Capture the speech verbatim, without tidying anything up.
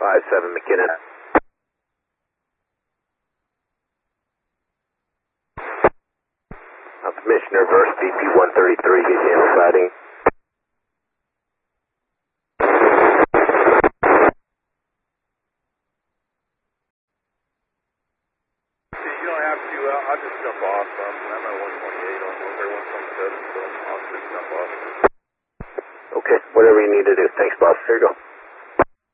five seven McKinnon. Uh, Commissioner Verse, V P one thirty-three, V P N sighting. You don't have to, uh, I'll just jump off. Um, I'm at one twenty-eight almost, or one twenty-seven, so I'll just jump off. Okay, whatever you need to do. Thanks, boss. Here you go.